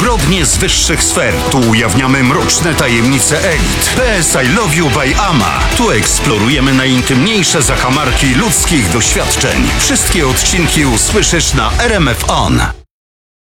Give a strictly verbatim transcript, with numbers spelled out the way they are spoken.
Zbrodnie z wyższych sfer. Tu ujawniamy mroczne tajemnice elit. P S I Love You by Ama. Tu eksplorujemy najintymniejsze zakamarki ludzkich doświadczeń. Wszystkie odcinki usłyszysz na R M F On.